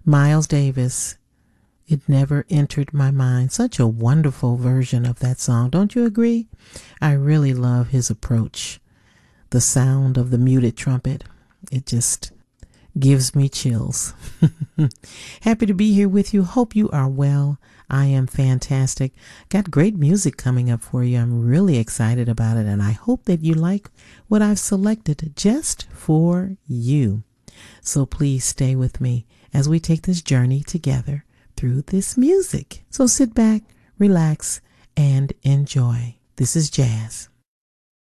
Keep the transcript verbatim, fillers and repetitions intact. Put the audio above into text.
Miles Davis, It Never Entered My Mind. Such a wonderful version of that song. Don't you agree? I really love his approach. The sound of the muted trumpet, it just gives me chills. Happy to be here with you. Hope you are well. I am fantastic. Got great music coming up for you. I'm really excited about it, and I hope that you like what I've selected just for you. So please stay with me as we take this journey together through this music. So sit back, relax, and enjoy. This is Jazz.